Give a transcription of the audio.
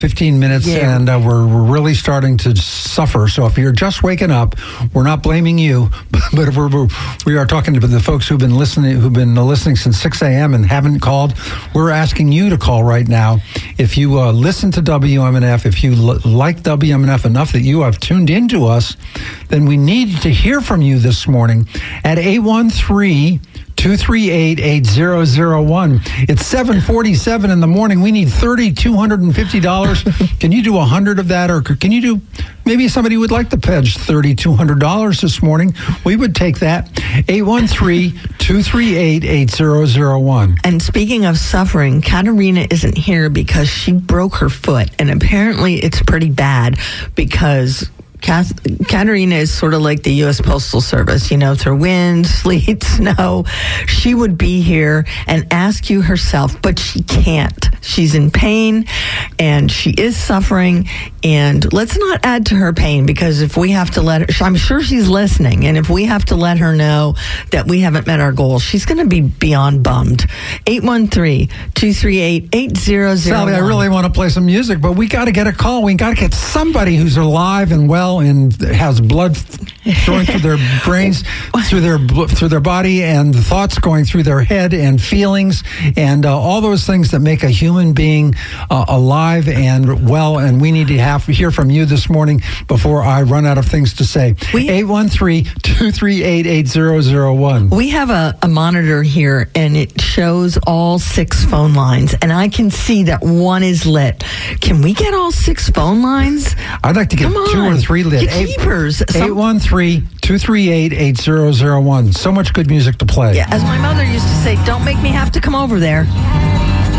15 minutes, and we're really starting to suffer. So if you're just waking up, we're not blaming you, but if we are talking to the folks who've been listening since 6 a.m. and haven't called. We're asking you to call right now. If you listen to WMNF, if you like WMNF enough that you have tuned into us, then we need to hear from you this morning at 813-238-8001. It's 7:47 in the morning. We need $3,250. Can you do 100 of that? Or can you do, maybe somebody would like to pledge $3,200 this morning. We would take that. 813-238-8001. And speaking of suffering, Katerina isn't here because she broke her foot. And apparently it's pretty bad because Katerina is sort of like the U.S. Postal Service, through wind, sleet, snow. She would be here and ask you herself, but she can't. She's in pain and she is suffering. And let's not add to her pain, because if we have to let her, I'm sure she's listening. And if we have to let her know that we haven't met our goal, she's going to be beyond bummed. 813-238-8001. Sally, I really want to play some music, but we got to get a call. We got to get somebody who's alive and well and has blood going through their brains, through their body, and thoughts going through their head, and feelings, and all those things that make a human being alive and well. And we need to hear from you this morning before I run out of things to say. 813-238-8001. We have a monitor here, and it shows all 6 phone lines, and I can see that one is lit. Can we get all 6 phone lines? I'd like to get 2 or 3 lit. Keepers. 813-238-8001. So much good music to play. Yeah, as my mother used to say, don't make me have to come over there.